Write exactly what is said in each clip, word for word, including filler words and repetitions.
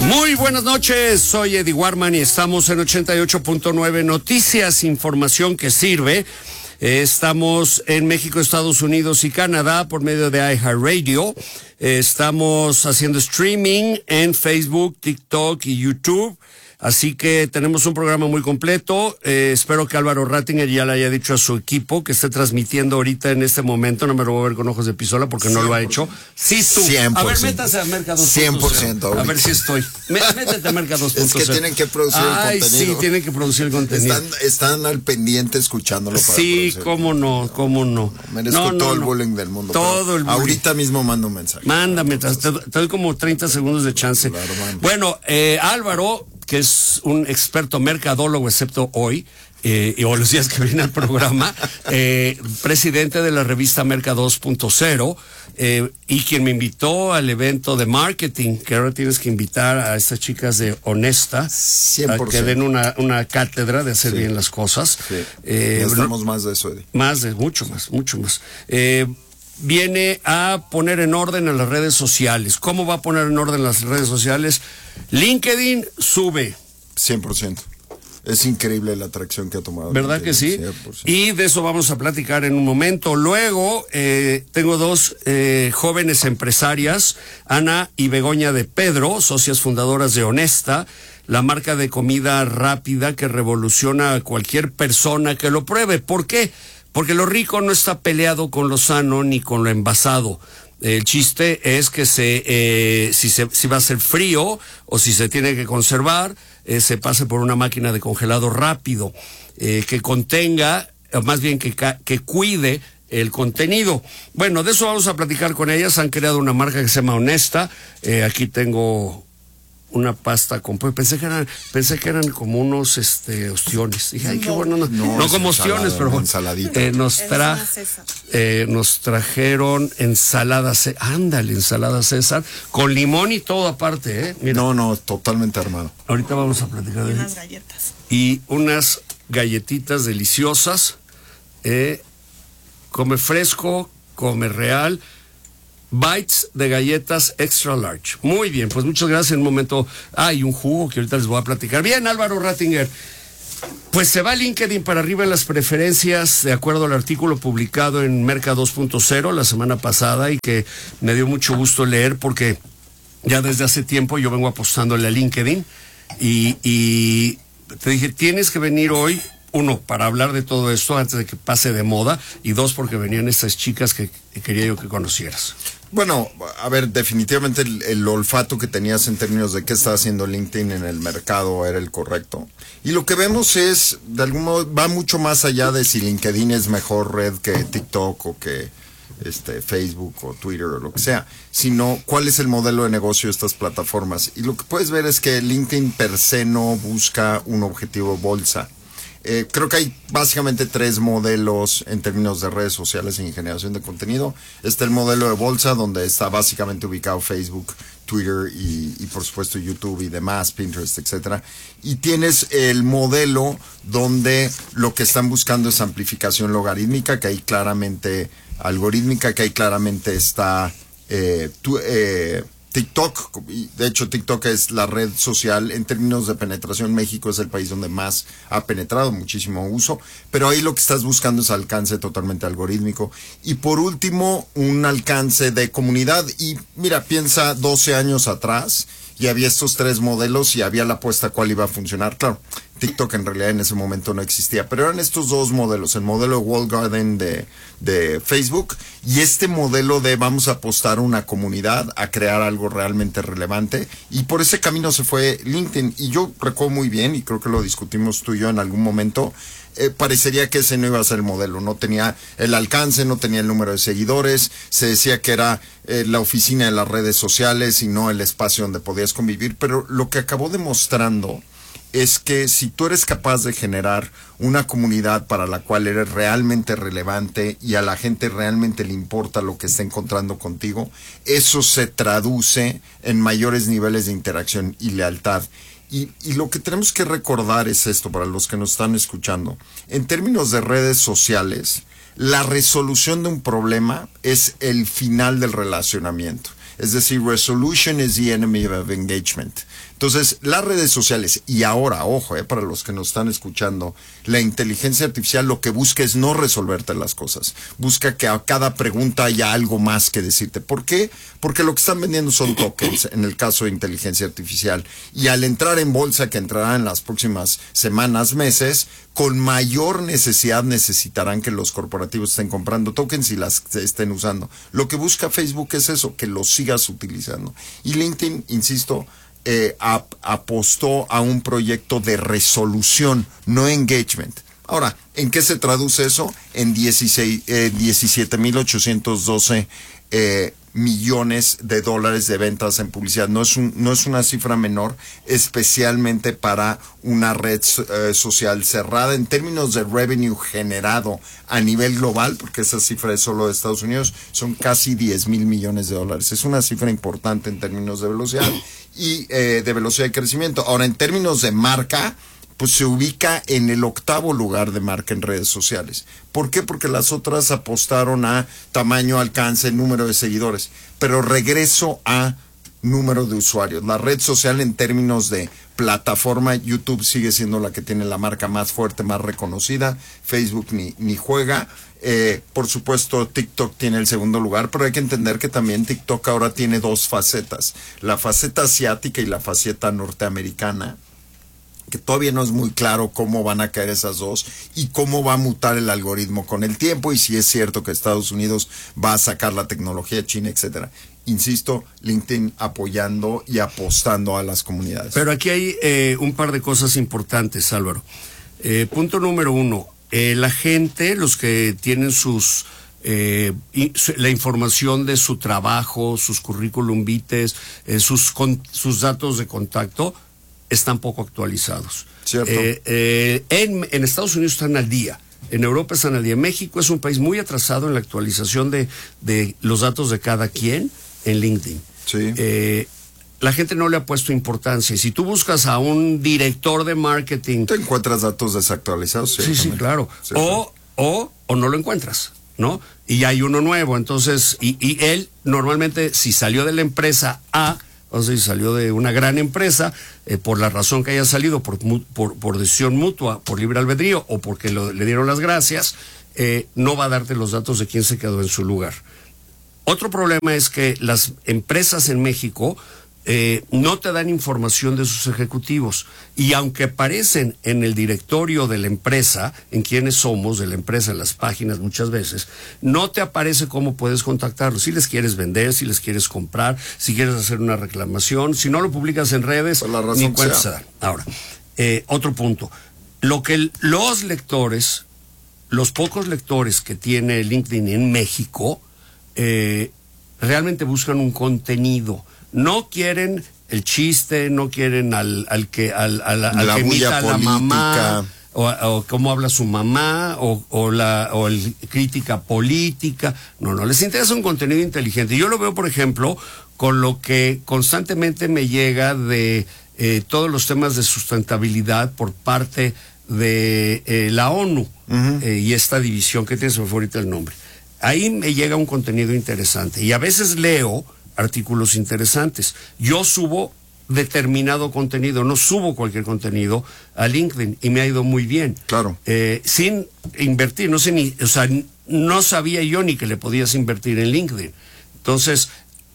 Muy buenas noches, soy Eddie Warman y estamos en ochenta y ocho punto nueve Noticias, información que sirve. Eh, estamos en México, Estados Unidos y Canadá por medio de iHeartRadio. Eh, estamos haciendo streaming en Facebook, TikTok y YouTube. Así que tenemos un programa muy completo. Eh, espero que Álvaro Rattinger ya le haya dicho a su equipo que esté transmitiendo ahorita en este momento. No me lo voy a ver con ojos de pistola porque no lo ha hecho. Sí, tú. cien por ciento. A ver, métase a Merca dos punto cero. cien por ciento. A ver si estoy. Métete a Merca dos punto cero. Es que tienen que producir Ay, el contenido. Sí, tienen que producir el contenido. Están, están al pendiente escuchándolo para Sí, cómo no, cómo no. Merezco no, no, todo el no. bullying del mundo. Todo el bullying. Ahorita mismo mando un mensaje. Mándame, te, te doy como treinta segundos de chance. Claro, bueno, eh, Álvaro, que es un experto mercadólogo, excepto hoy, eh, y o los días que viene al programa, eh, presidente de la revista Merca dos punto cero, eh, y quien me invitó al evento de marketing, que ahora tienes que invitar a estas chicas de Honesta, cien por ciento. a que den una, una cátedra de hacer sí. bien las cosas. Sí. Eh, Necesitamos más de eso, Eddie. Más de, mucho más, mucho más. Eh, viene a poner en orden a las redes sociales. ¿Cómo va a poner en orden las redes sociales? LinkedIn sube. cien por ciento. Es increíble la atracción que ha tomado. ¿Verdad que sí? cien por ciento. Y de eso vamos a platicar en un momento. Luego, eh, tengo dos eh, jóvenes empresarias, Ana y Begoña de Pedro, socias fundadoras de Honesta, la marca de comida rápida que revoluciona a cualquier persona que lo pruebe. ¿Por qué? Porque lo rico no está peleado con lo sano ni con lo envasado. El chiste es que se, eh, si se, si va a ser frío o si se tiene que conservar, eh, se pase por una máquina de congelado rápido, eh, que contenga, o más bien que, que cuide el contenido. Bueno, de eso vamos a platicar con ellas. Han creado una marca que se llama Honesta. Eh, aquí tengo una pasta con pollo. Pensé que eran, pensé que eran como unos este ostiones. Dije, ay, qué bueno. No, no, no como ostiones, pero ensaladita. Eh, nos tra, eh, nos trajeron ensalada César. Ándale, ensalada César, con limón y todo aparte, ¿eh? Mira. No, no, totalmente armado. Ahorita vamos a platicar de y unas galletas. Y unas galletitas deliciosas. Eh, come fresco, come real. Bites de galletas extra large. Muy bien, pues muchas gracias. En un momento hay ah, un jugo que ahorita les voy a platicar. Bien, Álvaro Rattinger. Pues se va LinkedIn para arriba en las preferencias, de acuerdo al artículo publicado en Merca dos punto cero la semana pasada y que me dio mucho gusto leer porque ya desde hace tiempo yo vengo apostándole a LinkedIn y, y te dije, tienes que venir hoy. Uno, para hablar de todo esto antes de que pase de moda, y dos, porque venían estas chicas que, que quería yo que conocieras. Bueno, a ver, definitivamente el, el olfato que tenías en términos de qué está haciendo LinkedIn en el mercado era el correcto. Y lo que vemos es, de algún modo, va mucho más allá de si LinkedIn es mejor red que TikTok o que este Facebook o Twitter o lo que sea, sino cuál es el modelo de negocio de estas plataformas. Y lo que puedes ver es que LinkedIn per se no busca un objetivo bolsa. Eh, creo que hay básicamente tres modelos en términos de redes sociales y generación de contenido. Está el modelo de bolsa, donde está básicamente ubicado Facebook, Twitter y, y por supuesto YouTube y demás, Pinterest, etcétera. Y tienes el modelo donde lo que están buscando es amplificación logarítmica, que ahí claramente, algorítmica, que ahí claramente está eh, tu, eh, TikTok. De hecho, TikTok es la red social en términos de penetración. México es el país donde más ha penetrado, muchísimo uso, pero ahí lo que estás buscando es alcance totalmente algorítmico. Y por último, un alcance de comunidad. Y mira, piensa doce años atrás y había estos tres modelos y había la apuesta a cuál iba a funcionar. Claro, TikTok en realidad en ese momento no existía, pero eran estos dos modelos, el modelo de Walled Garden de, de Facebook y este modelo de vamos a apostar a una comunidad, a crear algo realmente relevante, y por ese camino se fue LinkedIn. Y yo recuerdo muy bien, y creo que lo discutimos tú y yo en algún momento, eh, parecería que ese no iba a ser el modelo, no tenía el alcance, no tenía el número de seguidores, se decía que era eh, la oficina de las redes sociales y no el espacio donde podías convivir, pero lo que acabó demostrando es que si tú eres capaz de generar una comunidad para la cual eres realmente relevante y a la gente realmente le importa lo que está encontrando contigo, eso se traduce en mayores niveles de interacción y lealtad. Y, y lo que tenemos que recordar es esto para los que nos están escuchando. En términos de redes sociales, la resolución de un problema es el final del relacionamiento. Es decir, resolution is the enemy of engagement. Entonces, las redes sociales, y ahora, ojo, eh, para los que nos están escuchando, la inteligencia artificial lo que busca es no resolverte las cosas. Busca que a cada pregunta haya algo más que decirte. ¿Por qué? Porque lo que están vendiendo son tokens, en el caso de inteligencia artificial. Y al entrar en bolsa, que entrará en las próximas semanas, meses, con mayor necesidad necesitarán que los corporativos estén comprando tokens y las estén usando. Lo que busca Facebook es eso, que los sigas utilizando. Y LinkedIn, insisto, Eh, ap apostó a un proyecto de resolución, no engagement. Ahora, ¿en qué se traduce eso? En diecisiete mil ochocientos doce eh, millones de dólares de ventas en publicidad. No es, un, no es una cifra menor, especialmente para una red eh, social cerrada. En términos de revenue generado a nivel global, porque esa cifra es solo de Estados Unidos, son casi diez mil millones de dólares. Es una cifra importante en términos de velocidad y eh, de velocidad de crecimiento. Ahora, en términos de marca, pues se ubica en el octavo lugar de marca en redes sociales. ¿Por qué? Porque las otras apostaron a tamaño, alcance, número de seguidores. Pero regreso a número de usuarios. La red social en términos de plataforma, YouTube sigue siendo la que tiene la marca más fuerte, más reconocida. Facebook ni, ni juega. Eh, por supuesto, TikTok tiene el segundo lugar, pero hay que entender que también TikTok ahora tiene dos facetas. La faceta asiática y la faceta norteamericana, que todavía no es muy claro cómo van a caer esas dos y cómo va a mutar el algoritmo con el tiempo y si es cierto que Estados Unidos va a sacar la tecnología china, etcétera. Insisto, LinkedIn apoyando y apostando a las comunidades. Pero aquí hay eh, un par de cosas importantes, Álvaro. Eh, punto número uno, eh, la gente, los que tienen sus... Eh, y, su, la información de su trabajo, sus currículum vitae, eh, sus, con, sus datos de contacto, están poco actualizados. Cierto. Eh, eh, en, en Estados Unidos están al día, en Europa están al día. México es un país muy atrasado en la actualización de, de los datos de cada quien en LinkedIn. Sí. Eh, la gente no le ha puesto importancia. Y si tú buscas a un director de marketing... ¿Te encuentras datos desactualizados? Sí, sí, claro. O, o, o no lo encuentras, ¿no? Y hay uno nuevo. Entonces, y, y él normalmente, si salió de la empresa A... O sea, si salió de una gran empresa, eh, por la razón que haya salido, por, por, por decisión mutua, por libre albedrío o porque lo, le dieron las gracias, eh, no va a darte los datos de quién se quedó en su lugar. Otro problema es que las empresas en México eh, no te dan información de sus ejecutivos y aunque aparecen en el directorio de la empresa, en quiénes somos de la empresa, en las páginas muchas veces, no te aparece cómo puedes contactarlos, si les quieres vender, si les quieres comprar, si quieres hacer una reclamación, si no lo publicas en redes, ni cuenta se da. Ahora, eh, otro punto, lo que el, los lectores, los pocos lectores que tiene LinkedIn en México, eh, realmente buscan un contenido. No quieren el chiste, no quieren al, al que al, al, al la que imita a la mamá, o, o cómo habla su mamá, o, o la o el, crítica política. No, no, les interesa un contenido inteligente. Yo lo veo, por ejemplo, con lo que constantemente me llega de eh, todos los temas de sustentabilidad por parte de eh, la ONU uh-huh. eh, y esta división que tiene, se me fue ahorita el nombre. Ahí me llega un contenido interesante y a veces leo artículos interesantes. Yo subo determinado contenido, no subo cualquier contenido a LinkedIn y me ha ido muy bien. Claro. Eh, sin invertir, no sé ni, o sea, no sabía yo ni que le podías invertir en LinkedIn. Entonces,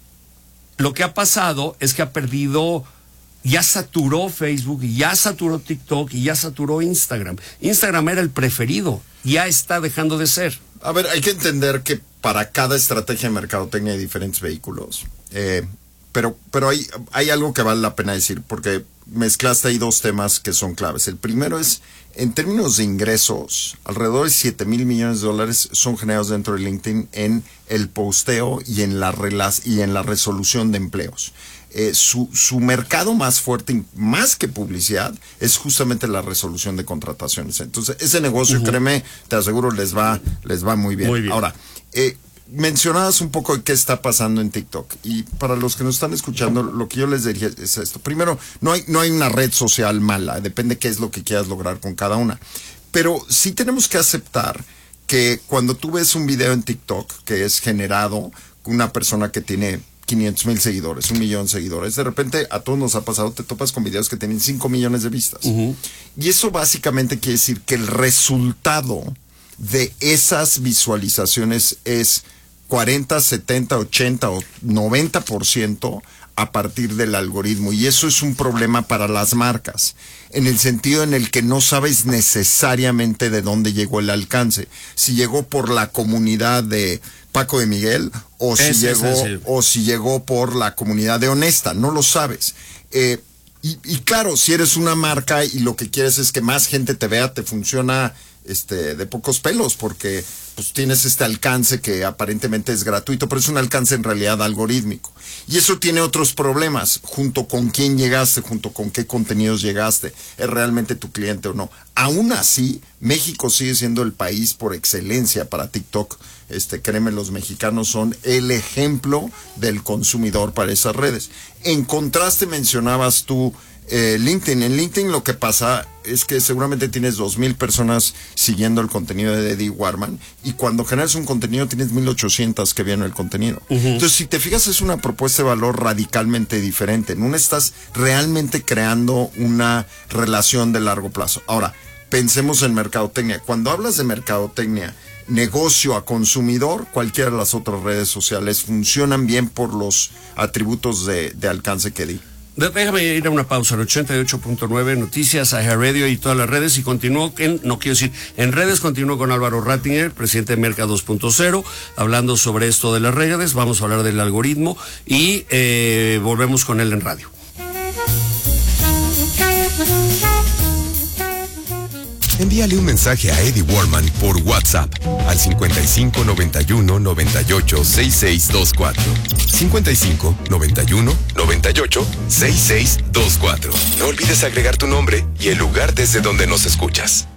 lo que ha pasado es que ha perdido, ya saturó Facebook, y ya saturó TikTok y ya saturó Instagram. Instagram era el preferido, ya está dejando de ser. A ver, hay que entender que para cada estrategia de mercadotecnia hay diferentes vehículos. Eh, pero pero hay, hay algo que vale la pena decir, porque mezclaste ahí dos temas que son claves. El primero es, en términos de ingresos, alrededor de siete mil millones de dólares son generados dentro de LinkedIn en el posteo y en la, y en la resolución de empleos. Eh, su, su mercado más fuerte, más que publicidad, es justamente la resolución de contrataciones. Entonces, ese negocio, uh-huh. créeme, te aseguro, les va, les va muy bien. Muy bien. Ahora, eh, mencionabas un poco de qué está pasando en TikTok. Y para los que nos están escuchando, lo que yo les diría es esto. Primero, no hay, no hay una red social mala, depende qué es lo que quieras lograr con cada una. Pero sí tenemos que aceptar que cuando tú ves un video en TikTok que es generado con una persona que tiene quinientos mil seguidores, un millón de seguidores. De repente a todos nos ha pasado, te topas con videos que tienen cinco millones de vistas. Uh-huh. Y eso básicamente quiere decir que el resultado de esas visualizaciones es cuarenta, setenta, ochenta o noventa por ciento a partir del algoritmo. Y eso es un problema para las marcas, en el sentido en el que no sabes necesariamente de dónde llegó el alcance. Si llegó por la comunidad de Paco de Miguel o si es, llegó es, es, o si llegó por la comunidad de Honesta, no lo sabes. Eh, y, y claro, si eres una marca y lo que quieres es que más gente te vea, te funciona este de pocos pelos, porque pues tienes este alcance que aparentemente es gratuito, pero es un alcance en realidad algorítmico. Y eso tiene otros problemas, junto con quién llegaste, junto con qué contenidos llegaste, ¿es realmente tu cliente o no? Aún así, México sigue siendo el país por excelencia para TikTok. Este, créeme, los mexicanos son el ejemplo del consumidor para esas redes. En contraste, mencionabas tú Eh, LinkedIn. En LinkedIn lo que pasa es que seguramente tienes dos mil personas siguiendo el contenido de Eddie Warman, y cuando generas un contenido tienes mil ochocientas que ven el contenido. Uh-huh. Entonces, si te fijas, es una propuesta de valor radicalmente diferente. En una estás realmente creando una relación de largo plazo. Ahora, pensemos en mercadotecnia. Cuando hablas de mercadotecnia, negocio a consumidor, cualquiera de las otras redes sociales funcionan bien por los atributos de, de alcance que di. Déjame ir a una pausa en ochenta y ocho punto nueve Noticias, iHeartRadio y todas las redes, y continúo en, no quiero decir, en redes continúo con Álvaro Rattinger, presidente de Merca dos punto cero, hablando sobre esto de las redes. Vamos a hablar del algoritmo y eh, volvemos con él en radio. Envíale un mensaje a Eddie Warman por WhatsApp al cincuenta y cinco, noventa y uno, noventa y ocho, sesenta y seis veinticuatro. cincuenta y cinco, noventa y uno, noventa y ocho, sesenta y seis veinticuatro. No olvides agregar tu nombre y el lugar desde donde nos escuchas.